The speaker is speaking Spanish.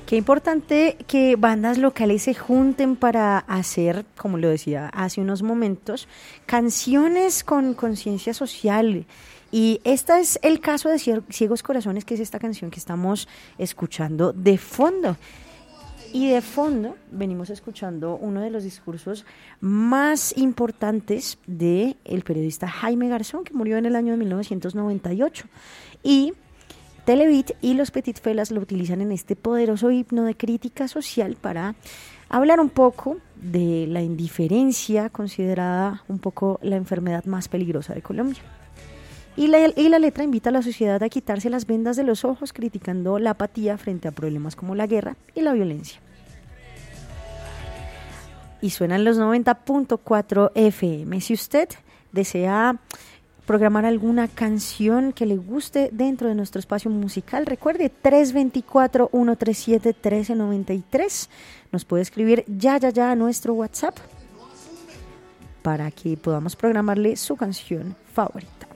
Qué importante que bandas locales se junten para hacer, como lo decía hace unos momentos, canciones con conciencia social. Y este es el caso de Ciegos Corazones, que es esta canción que estamos escuchando de fondo. Y de fondo venimos escuchando uno de los discursos más importantes del periodista Jaime Garzón, que murió en el año de 1998. Y Televit y los Petit Felas lo utilizan en este poderoso himno de crítica social para hablar un poco de la indiferencia, considerada un poco la enfermedad más peligrosa de Colombia. Y la letra invita a la sociedad a quitarse las vendas de los ojos, criticando la apatía frente a problemas como la guerra y la violencia. Y suenan los 90.4 FM. Si usted desea programar alguna canción que le guste dentro de nuestro espacio musical, recuerde 324-137-1393. Nos puede escribir ya a nuestro WhatsApp para que podamos programarle su canción favorita.